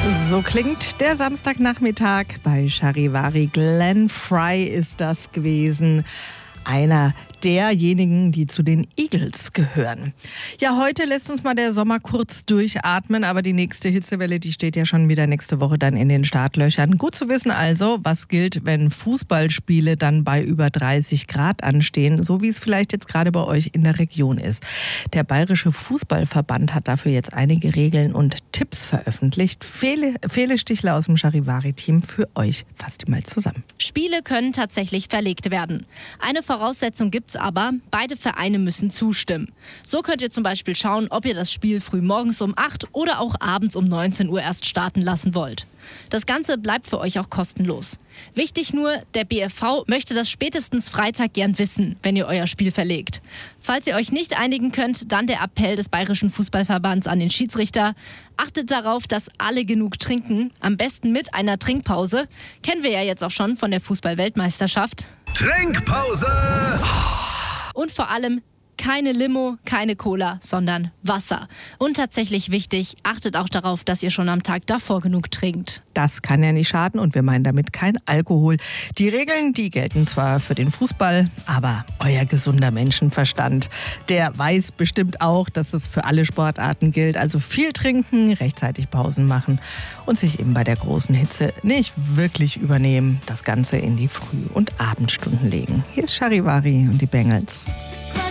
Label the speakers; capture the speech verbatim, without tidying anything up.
Speaker 1: So klingt der Samstagnachmittag bei Charivari. Glenn Frey ist das gewesen. Einer derjenigen, die zu den Eagles gehören. Ja, heute lässt uns mal der Sommer kurz durchatmen, aber die nächste Hitzewelle, die steht ja schon wieder nächste Woche dann in den Startlöchern. Gut zu wissen also, was gilt, wenn Fußballspiele dann bei über dreißig Grad anstehen, so wie es vielleicht jetzt gerade bei euch in der Region ist. Der Bayerische Fußballverband hat dafür jetzt einige Regeln und Tipps veröffentlicht. Fele, Fele Stichler aus dem Charivari-Team für euch fasst mal zusammen.
Speaker 2: Spiele können tatsächlich verlegt werden. Eine Voraussetzung gibt's aber, beide Vereine müssen zustimmen. So könnt ihr zum Beispiel schauen, ob ihr das Spiel früh morgens um acht oder auch abends um neunzehn Uhr erst starten lassen wollt. Das Ganze bleibt für euch auch kostenlos. Wichtig nur, der B F V möchte das spätestens Freitag gern wissen, wenn ihr euer Spiel verlegt. Falls ihr euch nicht einigen könnt, dann der Appell des Bayerischen Fußballverbands an den Schiedsrichter. Achtet darauf, dass alle genug trinken, am besten mit einer Trinkpause. Kennen wir ja jetzt auch schon von der Fußball-Weltmeisterschaft.
Speaker 3: Trinkpause!
Speaker 2: Und vor allem keine Limo, keine Cola, sondern Wasser. Und tatsächlich wichtig, achtet auch darauf, dass ihr schon am Tag davor genug trinkt.
Speaker 1: Das kann ja nicht schaden und wir meinen damit kein Alkohol. Die Regeln, die gelten zwar für den Fußball, aber euer gesunder Menschenverstand, der weiß bestimmt auch, dass es für alle Sportarten gilt. Also viel trinken, rechtzeitig Pausen machen und sich eben bei der großen Hitze nicht wirklich übernehmen. Das Ganze in die Früh- und Abendstunden legen. Hier ist Charivari und die Bengals.